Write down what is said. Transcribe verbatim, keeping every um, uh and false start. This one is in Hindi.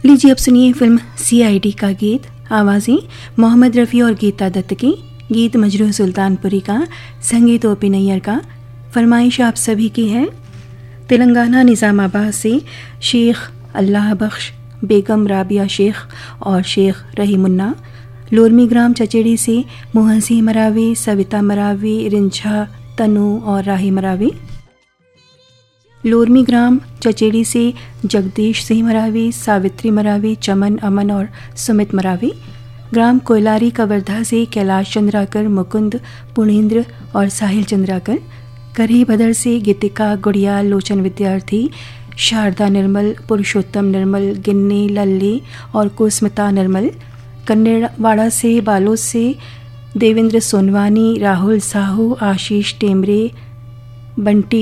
लीजिए अब सुनिए फिल्म सीआईडी का गीत। आवाज़ें मोहम्मद रफ़ी और गीता दत्त की। गीत मजरूह सुल्तानपुरी का, संगीत ओपी नैयर का। फरमाइश आप सभी की है तेलंगाना निज़ामाबाद से शेख अल्लाह बख्श, बेगम राबिया शेख और शेख रहीमुन्ना। लोरमी ग्राम चचेड़ी से मुहसी मरावी, सविता मरावी, रिंझा, तनु और राही मरावी। लोरमी ग्राम चचेड़ी से जगदीश सिंह मरावी, सावित्री मरावी, चमन अमन और सुमित मरावी। ग्राम कोयलारी कवर्धा से कैलाश चंद्राकर, मुकुंद, पुणेंद्र और साहिल चंद्राकर। करही भदर से गीतिका, गुड़िया, लोचन विद्यार्थी, शारदा निर्मल, पुरुषोत्तम निर्मल, गिन्नी, लल्ली और कुस्मिता निर्मल। कन्नेवाड़ा से बालोद से देवेंद्र सोनवानी, राहुल साहू, आशीष टेमरे, बंटी